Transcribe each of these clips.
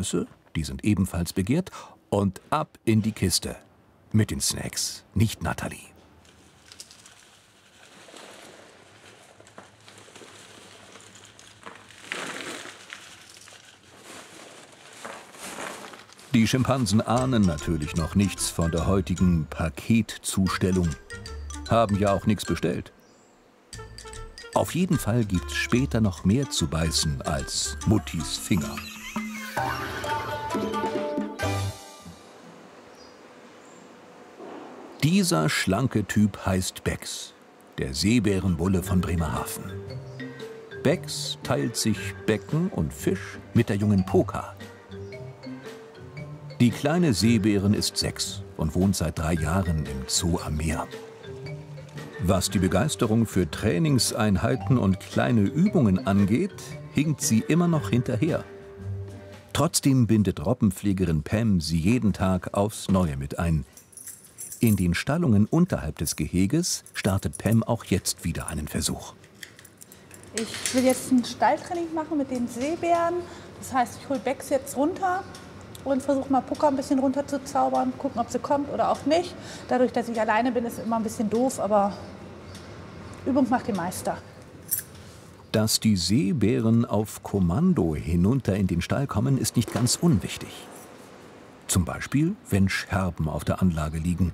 Erdnüsse, die sind ebenfalls begehrt, und ab in die Kiste. Mit den Snacks, nicht Natalie. Die Schimpansen ahnen natürlich noch nichts von der heutigen Paketzustellung. Haben ja auch nichts bestellt. Auf jeden Fall gibt's später noch mehr zu beißen als Muttis Finger. Dieser schlanke Typ heißt Bex, der Seebärenbulle von Bremerhaven. Bex teilt sich Becken und Fisch mit der jungen Poka. Die kleine Seebärin ist 6 und wohnt seit 3 Jahren im Zoo am Meer. Was die Begeisterung für Trainingseinheiten und kleine Übungen angeht, hinkt sie immer noch hinterher. Trotzdem bindet Robbenpflegerin Pam sie jeden Tag aufs Neue mit ein. In den Stallungen unterhalb des Geheges startet Pam auch jetzt wieder einen Versuch. Ich will jetzt ein Stalltraining machen mit den Seebären. Das heißt, ich hole Bex jetzt runter und versuche mal Poka ein bisschen runter zu zaubern, gucken, ob sie kommt oder auch nicht. Dadurch, dass ich alleine bin, ist es immer ein bisschen doof, aber Übung macht den Meister. Dass die Seebären auf Kommando hinunter in den Stall kommen, ist nicht ganz unwichtig. Zum Beispiel, wenn Scherben auf der Anlage liegen.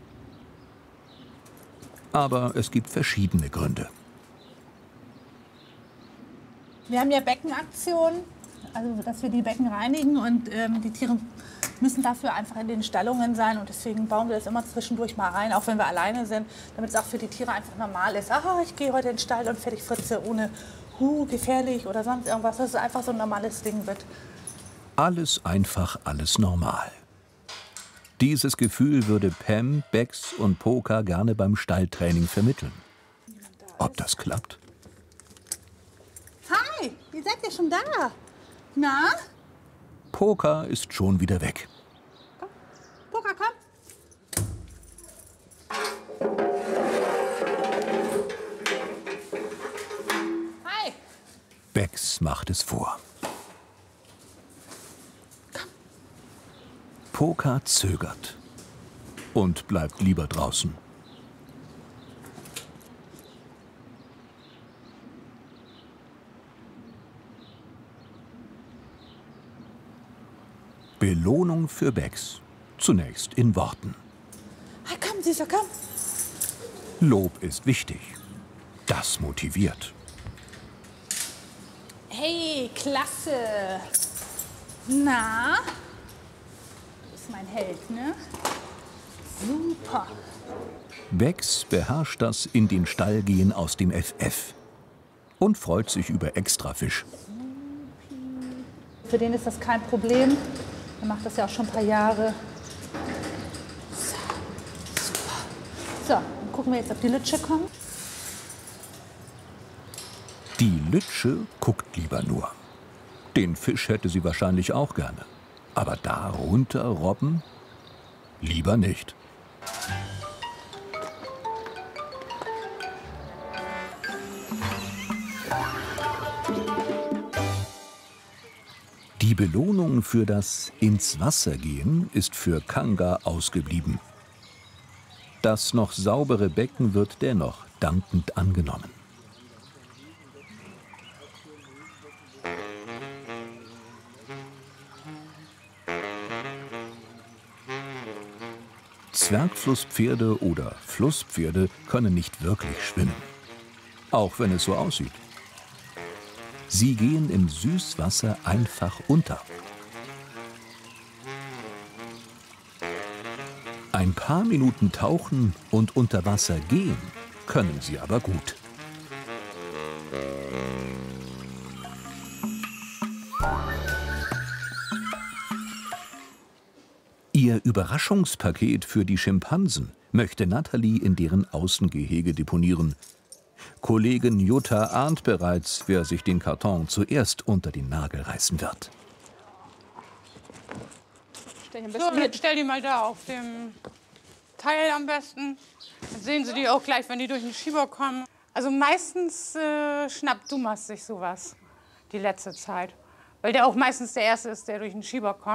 Aber es gibt verschiedene Gründe. Wir haben ja Beckenaktionen, also dass wir die Becken reinigen und die Tiere müssen dafür einfach in den Stallungen sein und deswegen bauen wir das immer zwischendurch mal rein, auch wenn wir alleine sind, damit es auch für die Tiere einfach normal ist. Aha, ich gehe heute in den Stall und fertig Fritze, ohne gefährlich oder sonst irgendwas, dass es einfach so ein normales Ding wird. Alles einfach, alles normal. Dieses Gefühl würde Pam, Bex und Poka gerne beim Stalltraining vermitteln. Ob das klappt? Hi, ihr seid ja schon da. Na? Poka ist schon wieder weg. Komm. Poka, komm. Hi. Bex macht es vor. Poka zögert und bleibt lieber draußen. Belohnung für Bex. Zunächst in Worten. Hey, komm, Süßer, komm. Lob ist wichtig. Das motiviert. Hey, klasse. Na? Du bist mein Held, ne? Super. Bex beherrscht das in den Stall gehen aus dem FF und freut sich über Extrafisch. Für den ist das kein Problem. Er macht das ja auch schon ein paar Jahre. So, super. So, dann gucken wir jetzt, ob die Lütsche kommt. Die Lütsche guckt lieber nur. Den Fisch hätte sie wahrscheinlich auch gerne. Aber darunter robben? Lieber nicht. Die Belohnung für das ins Wasser gehen ist für Kanga ausgeblieben. Das noch saubere Becken wird dennoch dankend angenommen. Zwergflusspferde oder Flusspferde können nicht wirklich schwimmen. Auch wenn es so aussieht. Sie gehen im Süßwasser einfach unter. Ein paar Minuten tauchen und unter Wasser gehen können sie aber gut. Ihr Überraschungspaket für die Schimpansen möchte Natalie in deren Außengehege deponieren. Kollegin Jutta ahnt bereits, wer sich den Karton zuerst unter den Nagel reißen wird. So, jetzt stell die mal da auf dem Teil am besten. Dann sehen Sie die auch gleich, wenn die durch den Schieber kommen. Also meistens schnappt Dumas sich sowas die letzte Zeit. Weil der auch meistens der Erste ist, der durch den Schieber kommt.